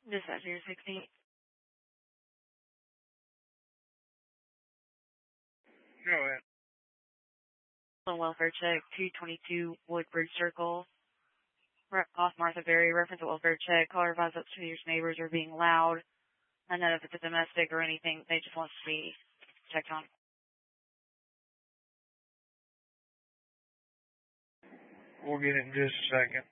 Dispatcher 16. Go ahead. Welfare check 222 Woodbridge Circle. Off Martha Berry. Reference welfare check. Caller advised upstairs neighbors are being loud. I don't know if it's a domestic or anything. They just want to be checked on. We'll get it in just a second.